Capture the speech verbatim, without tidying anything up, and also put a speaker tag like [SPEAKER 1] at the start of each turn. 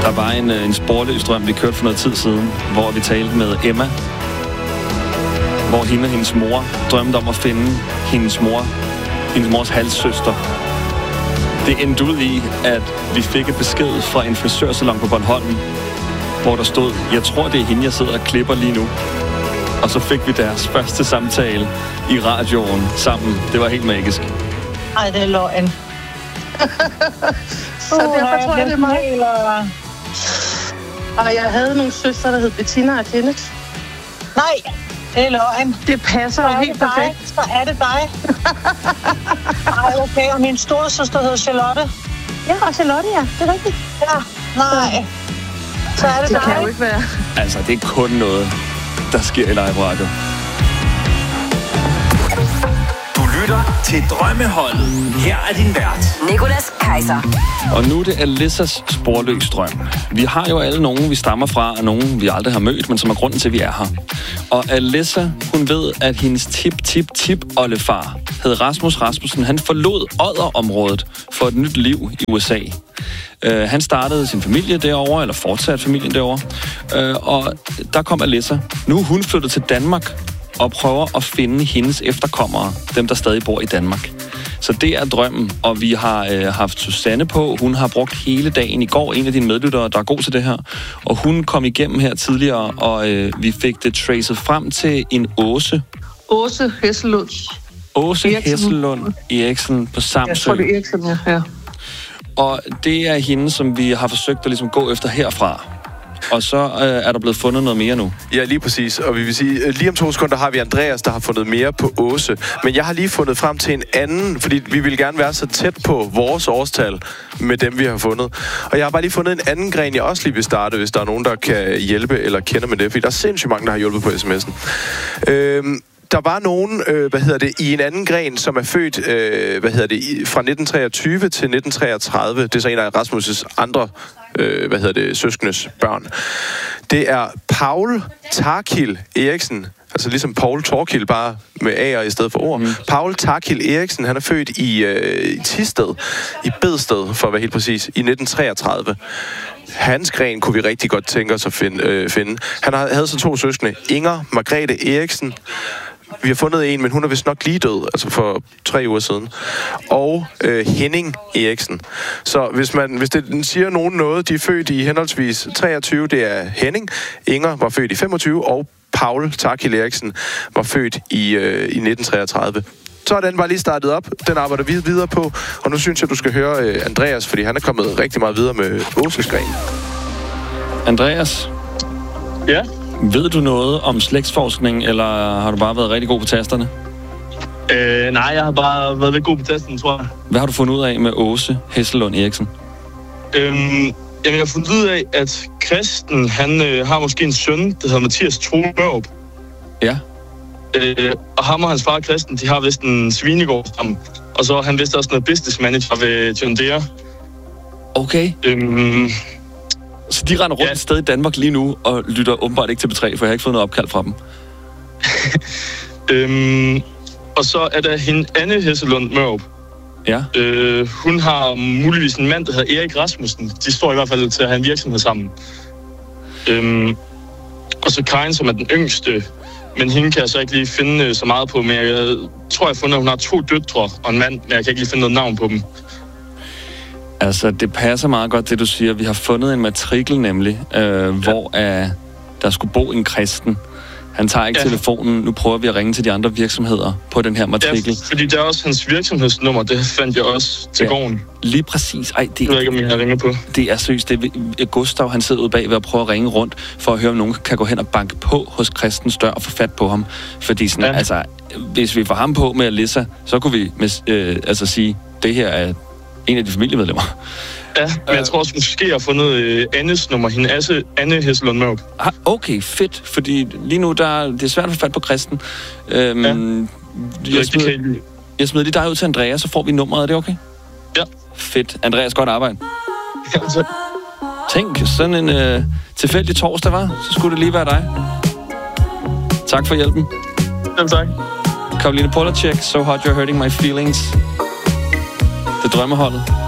[SPEAKER 1] Der var en, en sporløs drøm, vi kørte for noget tid siden, hvor vi talte med Emma, hvor hende og hendes mor drømte om at finde hendes mor, hendes mors halssøster. Det endte ud i, at vi fik et besked fra en frisørsalon på Bornholm, hvor der stod, jeg tror, det er hende, jeg sidder og klipper lige nu. Og så fik vi deres første samtale i radioen sammen. Det var helt magisk.
[SPEAKER 2] Ej, det er løgn. Så
[SPEAKER 3] uh,
[SPEAKER 2] derfor tror jeg, det er mig. Eller... Og jeg havde nogle søstre, der hed Bettina og Kenneth. Nej, det er løgn.
[SPEAKER 3] Det passer jo helt perfekt.
[SPEAKER 2] Så er det dig. Ej, okay. Og min store søster hedder Charlotte.
[SPEAKER 3] Ja, og Charlotte, ja. Det er rigtigt.
[SPEAKER 2] Ja, nej. Så er det,
[SPEAKER 3] det
[SPEAKER 2] dig.
[SPEAKER 3] Det kan jo ikke være.
[SPEAKER 1] Altså, det er kun noget, der sker i live radio.
[SPEAKER 4] Lytter til Drømmeholdet. Her er din vært,
[SPEAKER 5] Nicolas Kaiser.
[SPEAKER 1] Og nu er det Alissas sporløs drøm. Vi har jo alle nogen, vi stammer fra, og nogen, vi aldrig har mødt, men som er grunden til, at vi er her. Og Alissa, hun ved, at hendes tip-tip-tip-oldefar hed Rasmus Rasmussen. Han forlod Odder-området for et nyt liv i U S A. Uh, han startede sin familie derovre, eller fortsatte familien derovre. Uh, og der kom Alissa. Nu er hun flyttet til Danmark og prøver at finde hendes efterkommere, dem der stadig bor i Danmark. Så det er drømmen, og vi har øh, haft Susanne på. Hun har brugt hele dagen i går, en af dine medlyttere, der er god til det her. Og hun kom igennem her tidligere, og øh, vi fik det tracet frem til en Åse.
[SPEAKER 3] Åse Hesselund.
[SPEAKER 1] Åse Eriksen. Hesselund Eriksen på Samsø.
[SPEAKER 3] Jeg tror, det er Eriksen, ja. ja.
[SPEAKER 1] Og det er hende, som vi har forsøgt at ligesom gå efter herfra. Og så øh, er der blevet fundet noget mere nu.
[SPEAKER 6] Ja, lige præcis. Og vi vil sige, lige om to sekunder har vi Andreas, der har fundet mere på Åse. Men jeg har lige fundet frem til en anden, fordi vi vil gerne være så tæt på vores årstal med dem, vi har fundet. Og jeg har bare lige fundet en anden gren, jeg også lige vil starte, hvis der er nogen, der kan hjælpe eller kender med det. Fordi der er sindssygt mange, der har hjulpet på sms'en. Øhm, Der var nogen, øh, hvad hedder det, i en anden gren, som er født, øh, hvad hedder det, fra nitten treogtyve til nitten treogtredive. Det er så en af Rasmus' andre, øh, hvad hedder det, søskendes børn. Det er Paul Tarkil Eriksen, altså ligesom Paul Torkil, bare med A'er i stedet for ord. Mm. Paul Tarkil Eriksen, han er født i, øh, i Tisted, i Bedsted, for at være helt præcis, i nitten treogtredive. Hans gren kunne vi rigtig godt tænke os at finde. Øh, finde. Han havde så to søskende, Inger Margrethe Eriksen. Vi har fundet en, men hun er vist nok lige død, altså for tre uger siden. Og øh, Henning Eriksen. Så hvis, man, hvis det siger nogen noget, de er født i henholdsvis treogtyve, det er Henning. Inger var født i femogtyve, og Paul Tarkil Eriksen var født i, øh, i nitten treogtredive. Så er den bare lige startet op. Den arbejder vi videre på. Og nu synes jeg, du skal høre øh, Andreas, fordi han er kommet rigtig meget videre med Åses gren.
[SPEAKER 1] Andreas?
[SPEAKER 7] Ja?
[SPEAKER 1] Ved du noget om slægtsforskning, eller har du bare været rigtig god på tasterne?
[SPEAKER 7] Øh, nej, jeg har bare været lidt god på tasterne, tror jeg.
[SPEAKER 1] Hvad har du fundet ud af med Åse Hesselund Eriksen?
[SPEAKER 7] Øhm, jamen, jeg har fundet ud af, at Christen, han øh, har måske en søn, der hedder Mathias Troel Mørup.
[SPEAKER 1] Ja.
[SPEAKER 7] Øh, og ham og hans far Christen, de har vist en svinegård sammen. Og så er han vist også noget business manager ved John Deere.
[SPEAKER 1] Okay.
[SPEAKER 7] Øhm,
[SPEAKER 1] Så de render rundt
[SPEAKER 7] ja.
[SPEAKER 1] et sted i Danmark lige nu, og lytter åbenbart ikke til B tre, for jeg har ikke fået noget opkald fra dem.
[SPEAKER 7] øhm, og så er der hende Anne Hesselund Mørup.
[SPEAKER 1] Ja.
[SPEAKER 7] Øh, hun har muligvis en mand, der hedder Erik Rasmussen. De står i hvert fald til at have en virksomhed sammen. Øhm, og så Karin, som er den yngste. Men hende kan jeg så ikke lige finde så meget på. Men jeg tror, jeg har fundet, at hun har to døtre og en mand. Men jeg kan ikke lige finde noget navn på dem.
[SPEAKER 1] Altså, det passer meget godt, det du siger. Vi har fundet en matrikel nemlig, øh, ja. hvor uh, der skulle bo en kristen. Han tager ikke ja. telefonen. Nu prøver vi at ringe til de andre virksomheder på den her matrikel.
[SPEAKER 7] Ja, fordi det er også hans virksomhedsnummer. Det fandt jeg også til ja. gården.
[SPEAKER 1] Lige præcis. Ej, det,
[SPEAKER 7] jeg ved ikke, om jeg har ringet på.
[SPEAKER 1] Det er seriøst. Det er Gustav, han sidder ude bag ved at prøve at ringe rundt, for at høre, om nogen kan gå hen og banke på hos kristens dør og få fat på ham. Fordi sådan, ja. altså, hvis vi får ham på med Alissa, så kunne vi med, øh, altså sige, det her er en af de familiemedlemmer.
[SPEAKER 7] Ja, men jeg tror også, måske jeg har fundet øh, Annes nummer. Hende Asse, Anne Hesselund Mørup.
[SPEAKER 1] Ah, okay, fedt. Fordi lige nu, der, det er svært at få fat på Kristen. Øhm,
[SPEAKER 7] ja.
[SPEAKER 1] jeg, smider, jeg smider lige dig ud til Andreas, så får vi nummeret. Er det okay?
[SPEAKER 7] Ja.
[SPEAKER 1] Fedt. Andreas, godt arbejde.
[SPEAKER 7] Ja, så.
[SPEAKER 1] Tænk, sådan en øh, tilfældig torsdag, var, så skulle det lige være dig. Tak for hjælpen.
[SPEAKER 7] Jamen tak.
[SPEAKER 1] Karoline Polacek, So Hot You're Hurting My Feelings. Det Drømmeholdet.